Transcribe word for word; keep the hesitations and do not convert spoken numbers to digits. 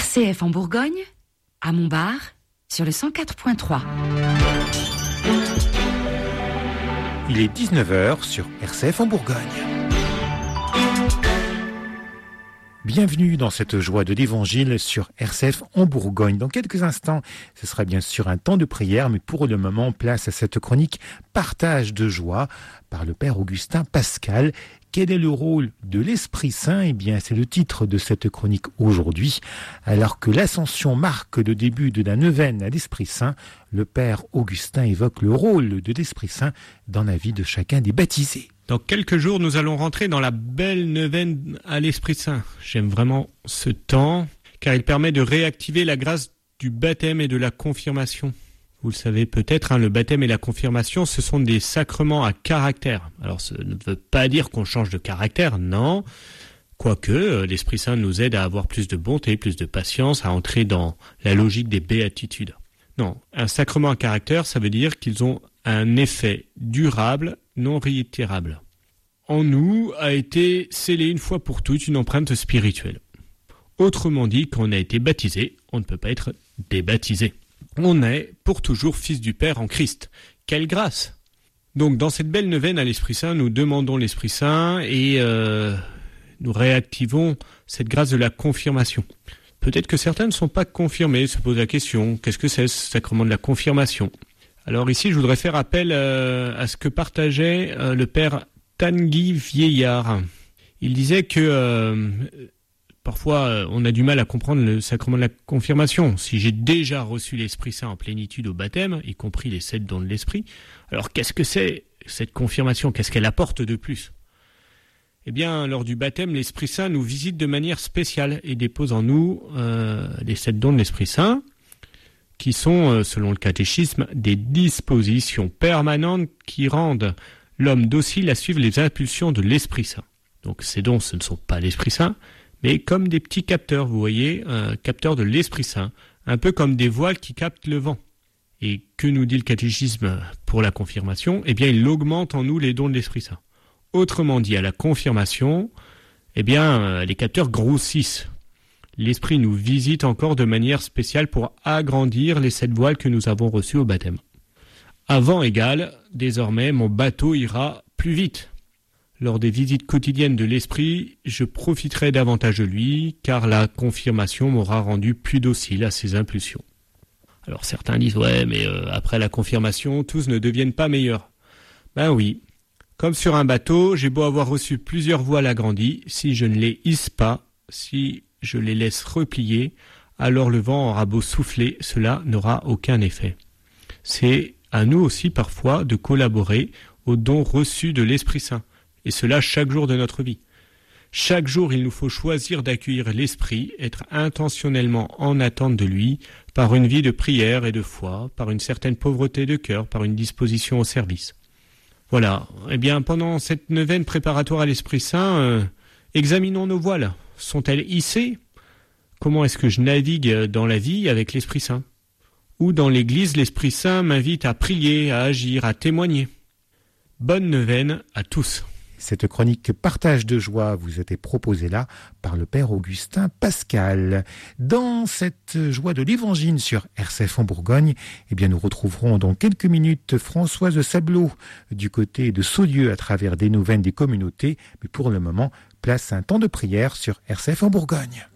R C F en Bourgogne, à Montbard, sur le cent quatre point trois. Il est dix-neuf heures sur R C F en Bourgogne. Bienvenue dans cette joie de l'Évangile sur R C F en Bourgogne. Dans quelques instants, ce sera bien sûr un temps de prière, mais pour le moment, place à cette chronique Partage de joie par le Père Augustin Pascal. Quel est le rôle de l'Esprit Saint ? Eh bien, c'est le titre de cette chronique aujourd'hui. Alors que l'Ascension marque le début de la neuvaine à l'Esprit Saint, le Père Augustin évoque le rôle de l'Esprit Saint dans la vie de chacun des baptisés. Dans quelques jours, nous allons rentrer dans la belle neuvaine à l'Esprit Saint. J'aime vraiment ce temps, car il permet de réactiver la grâce du baptême et de la confirmation. Vous le savez peut-être, hein, le baptême et la confirmation, ce sont des sacrements à caractère. Alors, ça ne veut pas dire qu'on change de caractère, non. Quoique, l'Esprit Saint nous aide à avoir plus de bonté, plus de patience, à entrer dans la logique des béatitudes. Non, un sacrement à caractère, ça veut dire qu'ils ont un effet durable, non réitérable. En nous a été scellée une fois pour toutes une empreinte spirituelle. Autrement dit, quand on a été baptisé, on ne peut pas être débaptisé. On est pour toujours fils du Père en Christ. Quelle grâce! Donc dans cette belle neuvaine à l'Esprit Saint, nous demandons l'Esprit Saint et euh, nous réactivons cette grâce de la confirmation. Peut-être que certains ne sont pas confirmés, se posent la question, qu'est-ce que c'est ce sacrement de la confirmation ? Alors ici, je voudrais faire appel euh, à ce que partageait euh, le Père Tanguy Vieillard. Il disait que euh, parfois, euh, on a du mal à comprendre le sacrement de la confirmation. Si j'ai déjà reçu l'Esprit Saint en plénitude au baptême, y compris les sept dons de l'Esprit, alors qu'est-ce que c'est cette confirmation ? Qu'est-ce qu'elle apporte de plus ? Eh bien, lors du baptême, l'Esprit Saint nous visite de manière spéciale et dépose en nous euh, les sept dons de l'Esprit Saint, qui sont, selon le catéchisme, des dispositions permanentes qui rendent l'homme docile à suivre les impulsions de l'Esprit Saint. Donc ces dons, ce ne sont pas l'Esprit Saint, mais comme des petits capteurs, vous voyez, un capteur de l'Esprit Saint, un peu comme des voiles qui captent le vent. Et que nous dit le catéchisme pour la confirmation ? Eh bien, il augmente en nous les dons de l'Esprit Saint. Autrement dit, à la confirmation, eh bien, les capteurs grossissent. L'Esprit nous visite encore de manière spéciale pour agrandir les sept voiles que nous avons reçues au baptême. À vent égal, désormais, mon bateau ira plus vite. Lors des visites quotidiennes de l'Esprit, je profiterai davantage de lui, car la confirmation m'aura rendu plus docile à ses impulsions. Alors certains disent, ouais, mais euh, après la confirmation, tous ne deviennent pas meilleurs. Ben oui, comme sur un bateau, j'ai beau avoir reçu plusieurs voiles agrandies, si je ne les hisse pas, si je les laisse replier, alors le vent aura beau souffler, cela n'aura aucun effet. C'est à nous aussi parfois de collaborer aux dons reçus de l'Esprit Saint, et cela chaque jour de notre vie. Chaque jour, il nous faut choisir d'accueillir l'Esprit, être intentionnellement en attente de lui, par une vie de prière et de foi, par une certaine pauvreté de cœur, par une disposition au service. Voilà, eh bien pendant cette neuvaine préparatoire à l'Esprit Saint, euh, examinons nos voiles. Sont-elles hissées ? Comment est-ce que je navigue dans la vie avec l'Esprit Saint ? Ou dans l'Église, l'Esprit Saint m'invite à prier, à agir, à témoigner. Bonne neuvaine à tous. Cette chronique Partage de joie vous était proposée là par le Père Augustin Pascal. Dans cette joie de l'Évangile sur R C F en Bourgogne, eh bien nous retrouverons dans quelques minutes Françoise Sablot du côté de Saulieu à travers des neuvaines des communautés. Mais pour le moment, place à un temps de prière sur R C F en Bourgogne.